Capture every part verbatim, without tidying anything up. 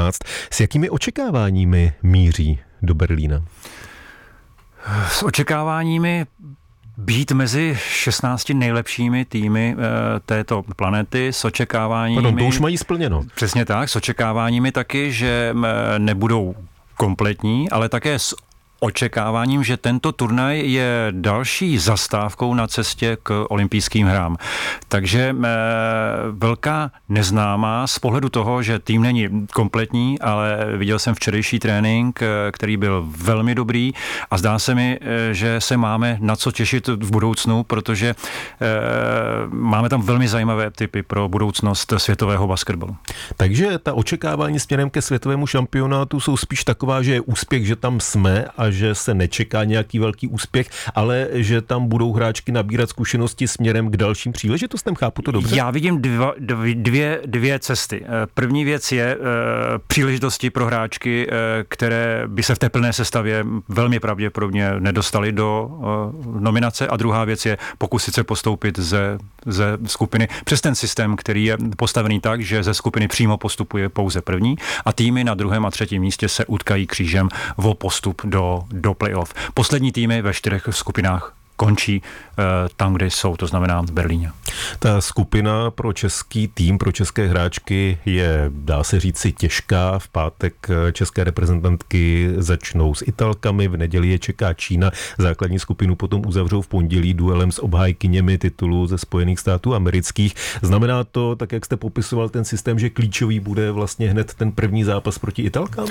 osmnáct. S jakými očekáváními míří do Berlína? S očekáváními být mezi šestnácti nejlepšími týmy e, této planety, s očekáváními... Pardon, to už mají splněno. Přesně tak, s očekáváními taky, že e, nebudou kompletní, ale také s očekáváním, že tento turnaj je další zastávkou na cestě k olympijským hrám. Takže e, velká neznámá z pohledu toho, že tým není kompletní, ale viděl jsem včerejší trénink, e, který byl velmi dobrý a zdá se mi, e, že se máme na co těšit v budoucnu, protože e, máme tam velmi zajímavé tipy pro budoucnost světového basketbalu. Takže ta očekávání směrem ke světovému šampionátu jsou spíš taková, že je úspěch, že tam jsme a že se nečeká nějaký velký úspěch, ale že tam budou hráčky nabírat zkušenosti směrem k dalším příležitostem. Chápu to dobře? Já vidím dva, dvě, dvě cesty. První věc je e, příležitosti pro hráčky, e, které by se v té plné sestavě velmi pravděpodobně nedostaly do e, nominace, a druhá věc je pokusit se postoupit ze, ze skupiny přes ten systém, který je postavený tak, že ze skupiny přímo postupuje pouze první a týmy na druhém a třetím místě se utkají křížem o postup do do playoff. Poslední týmy ve čtyřech skupinách končí e, tam, kde jsou, to znamená v Berlíně. Ta skupina pro český tým, pro české hráčky je, dá se říci, těžká. V pátek české reprezentantky začnou s Italkami, v neděli je čeká Čína. Základní skupinu potom uzavřou v pondělí duelem s obhájkyněmi titulu ze Spojených států amerických. Znamená to, tak jak jste popisoval ten systém, že klíčový bude vlastně hned ten první zápas proti Italkám?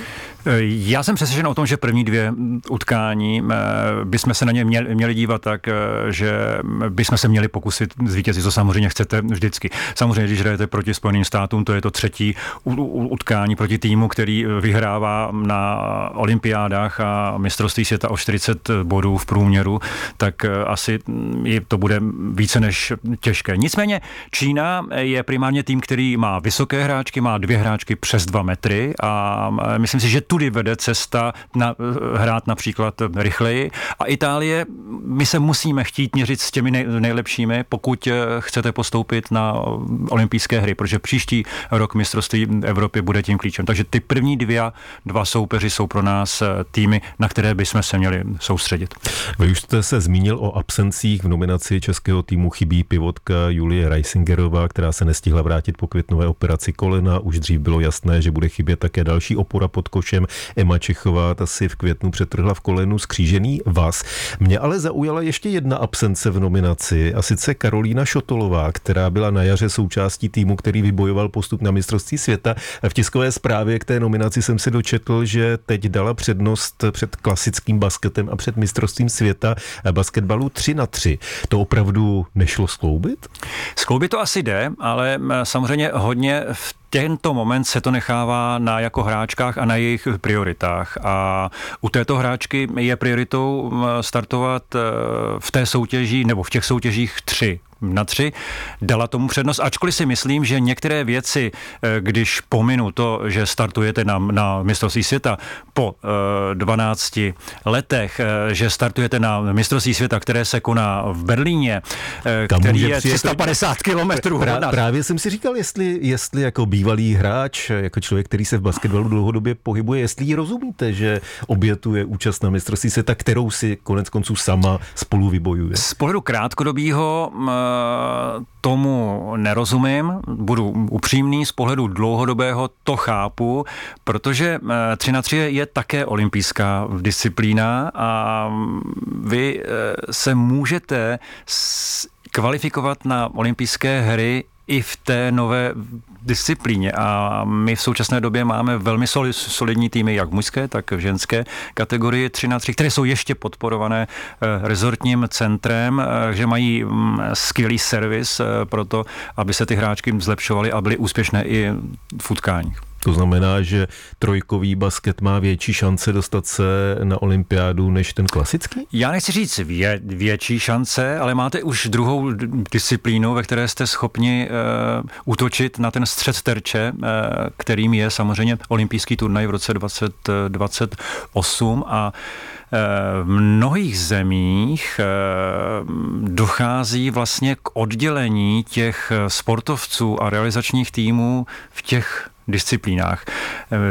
Já jsem přesvědčen o tom, že první dvě utkání bychom se na ně měli, měli dívat tak, že bychom se měli pokusit zvítězit. To samozřejmě chcete vždycky. Samozřejmě, když hrajete proti Spojeným státům, to je to třetí utkání proti týmu, který vyhrává na olympiádách a mistrovství světa o čtyřicet bodů v průměru, tak asi to bude více než těžké. Nicméně Čína je primárně tým, který má vysoké hráčky, má dvě hráčky přes dva metry a myslím si, že tudy vede cesta na, hrát například rychleji. A Itálie, my se musíme chtít měřit s těmi nej, nejlepšími, pokud chcete postoupit na olympijské hry, protože příští rok mistrovství Evropy bude tím klíčem. Takže ty první dvě, dva soupeři jsou pro nás týmy, na které bychom se měli soustředit. Vy už jste se zmínil o absencích. V nominaci českého týmu chybí pivotka Julie Reisingerová, která se nestihla vrátit po květnové operaci kolena. Už dřív bylo jasné, že bude chybět také další opora pod košem. Emma Čechová, ta si v květnu přetrhla v kolenu skřížený vaz. Mě ale zaujala ještě jedna absence v nominaci, a sice Karolína Šotolová, která byla na jaře součástí týmu, který vybojoval postup na mistrovství světa. V tiskové zprávě k té nominaci jsem se dočetl, že teď dala přednost před klasickým basketem a před mistrovstvím světa basketbalu tři na tři. To opravdu nešlo skloubit? Skloubit to asi jde, ale samozřejmě hodně v tento moment se to nechává na jako hráčkách a na jejich prioritách. A u této hráčky je prioritou startovat v té soutěži nebo v těch soutěžích tři na tři, dala tomu přednost, ačkoliv si myslím, že některé věci, když pominu to, že startujete na, na mistrovství světa po uh, dvanácti letech, že startujete na mistrovství světa, které se koná v Berlíně, Kam který je tři sta padesát kilometrů. Prá, právě jsem si říkal, jestli, jestli jako bývalý hráč, jako člověk, který se v basketbalu dlouhodobě pohybuje, jestli jí rozumíte, že obětuje účast na mistrovství světa, kterou si konec konců sama spolu vybojuje. Z pohledu krátkodobýho tomu nerozumím, budu upřímný, z pohledu dlouhodobého to chápu, protože tři na tři je také olympijská disciplína a vy se můžete kvalifikovat na olympijské hry i v té nové disciplíně a my v současné době máme velmi solidní týmy, jak v mužské, tak v ženské kategorii tři na tři, které jsou ještě podporované rezortním centrem, že mají skvělý servis pro to, aby se ty hráčky zlepšovaly a byly úspěšné i v utkáních. To znamená, že trojkový basket má větší šance dostat se na olympiádu než ten klasický? Já nechci říct vě, větší šance, ale máte už druhou disciplínu, ve které jste schopni uh, útočit na ten střed terče, uh, kterým je samozřejmě olympijský turnaj v roce dvacet dvacet osm a v mnohých zemích dochází vlastně k oddělení těch sportovců a realizačních týmů v těch disciplínách.